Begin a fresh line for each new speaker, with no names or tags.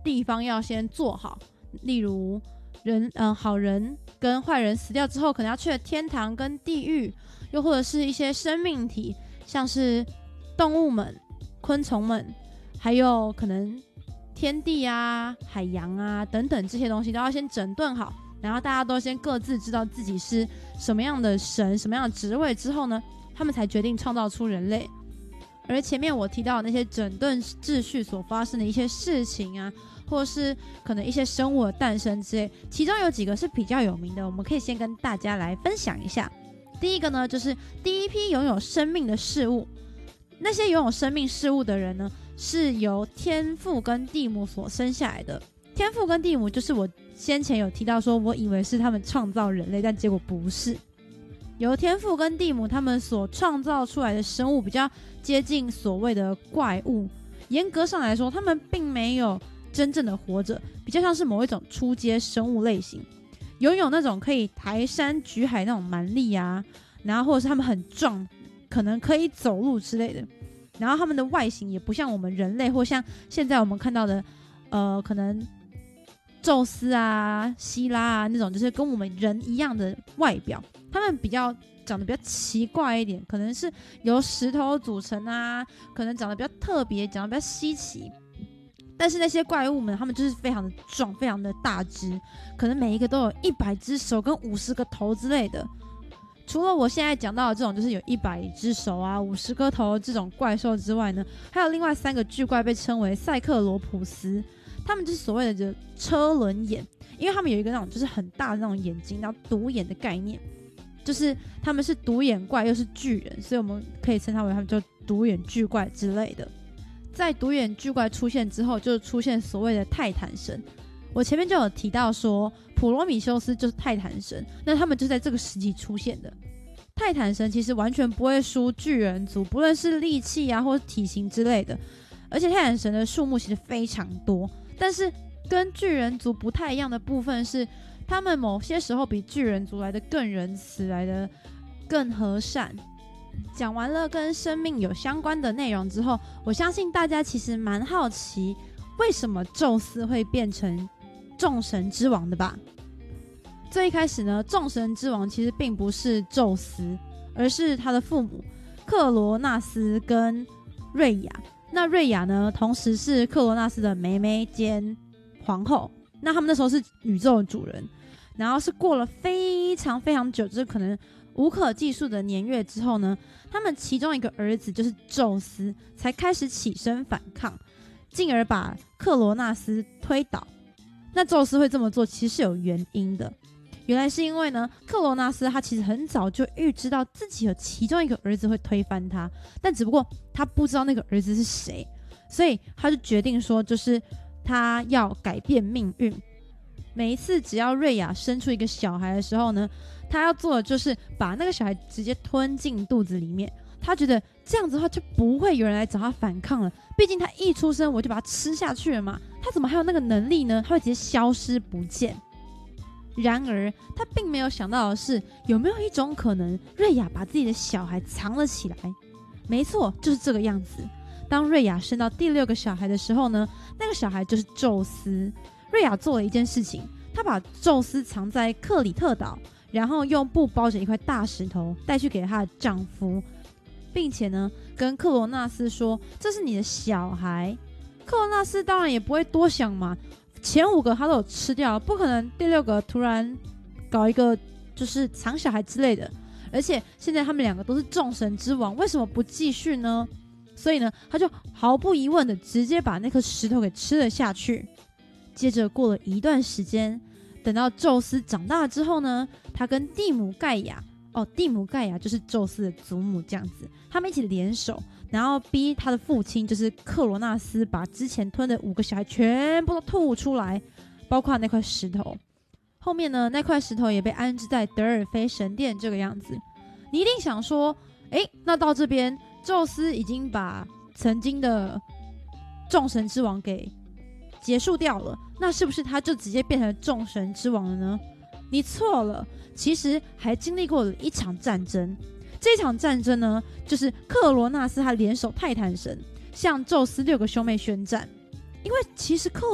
地方要先做好，例如好人跟坏人死掉之后可能要去的天堂跟地狱，又或者是一些生命体，像是动物们、昆虫们，还有可能天地啊、海洋啊等等，这些东西都要先整顿好，然后大家都先各自知道自己是什么样的神、什么样的职位之后呢，他们才决定创造出人类。而前面我提到的那些整顿秩序所发生的一些事情啊，或是可能一些生物的诞生之类，其中有几个是比较有名的，我们可以先跟大家来分享一下。第一个呢，就是第一批拥有生命的事物。那些拥有生命事物的人呢，是由天父跟地母所生下来的。天父跟地母就是我先前有提到说，我以为是他们创造人类，但结果不是。由天父跟地母他们所创造出来的生物比较接近所谓的怪物，严格上来说他们并没有真正的活着，比较像是某一种初阶生物类型，拥有那种可以抬山举海那种蛮力啊，然后或者是他们很壮，可能可以走路之类的，然后他们的外形也不像我们人类或像现在我们看到的可能宙斯啊、希拉啊那种，就是跟我们人一样的外表，他们长得比较奇怪一点，可能是由石头组成啊，可能长得比较特别，长得比较稀奇。但是那些怪物们，他们就是非常的壮，非常的大只，可能每一个都有100只手跟50个头之类的。除了我现在讲到的这种就是有100只手啊、50个头这种怪兽之外呢，还有另外3个巨怪被称为赛克罗普斯，他们就是所谓的车轮眼，因为他们有一个那种就是很大的那种眼睛，然后独眼的概念，就是他们是独眼怪又是巨人，所以我们可以称他为他们叫独眼巨怪之类的。在独眼巨怪出现之后，就出现所谓的泰坦神。我前面就有提到说，普罗米修斯就是泰坦神，那他们就在这个时期出现的。泰坦神其实完全不会输巨人族，不论是力气啊或是体型之类的，而且泰坦神的数目其实非常多。但是跟巨人族不太一样的部分是，他们某些时候比巨人族来的更仁慈，来的更和善。讲完了跟生命有相关的内容之后，我相信大家其实蛮好奇，为什么宙斯会变成众神之王的吧？最一开始呢，众神之王其实并不是宙斯，而是他的父母克罗纳斯跟瑞亚。那瑞亚呢，同时是克罗纳斯的妹妹兼皇后。那他们那时候是宇宙的主人，然后是过了非常非常久，就是可能无可计数的年月之后呢，他们其中一个儿子就是宙斯才开始起身反抗，进而把克罗纳斯推倒。那宙斯会这么做其实是有原因的，原来是因为呢，克罗纳斯他其实很早就预知到自己有其中一个儿子会推翻他，但只不过他不知道那个儿子是谁，所以他就决定说，就是他要改变命运。每一次只要瑞亚生出一个小孩的时候呢，他要做的就是把那个小孩直接吞进肚子里面。他觉得这样子的话就不会有人来找他反抗了，毕竟他一出生我就把他吃下去了嘛，他怎么还有那个能力呢？他会直接消失不见。然而他并没有想到的是，有没有一种可能，瑞亚把自己的小孩藏了起来？没错，就是这个样子。当瑞亚生到第6个小孩的时候呢，那个小孩就是宙斯。瑞亚做了一件事情，他把宙斯藏在克里特岛，然后用布包着一块大石头带去给她的丈夫，并且呢跟克罗纳斯说，这是你的小孩。克罗纳斯当然也不会多想嘛，前5个他都有吃掉，不可能第6个突然搞一个就是藏小孩之类的。而且现在他们2个都是众神之王，为什么不继续呢？所以呢，他就毫不疑问的直接把那颗石头给吃了下去。接着过了一段时间，等到宙斯长大之后呢，他跟蒂姆盖亚，蒂姆盖亚就是宙斯的祖母，这样子，他们一起联手，然后逼他的父亲就是克罗纳斯把之前吞的5个小孩全部都吐出来，包括那块石头。后面呢，那块石头也被安置在德尔菲神殿这个样子。你一定想说，那到这边宙斯已经把曾经的众神之王给结束掉了，那是不是他就直接变成众神之王了呢？你错了，其实还经历过了一场战争。这场战争呢，就是克罗纳斯他联手泰坦神向宙斯6个兄妹宣战。因为其实克